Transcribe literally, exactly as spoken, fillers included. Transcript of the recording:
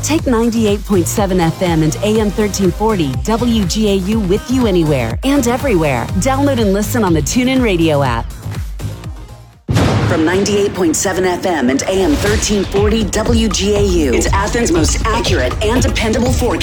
Take ninety-eight point seven F M and A M thirteen forty W G A U with you anywhere and everywhere. Download and listen on the TuneIn Radio app. From ninety-eight point seven F M and A M thirteen forty W G A U, it's Athens' most accurate and dependable forecast.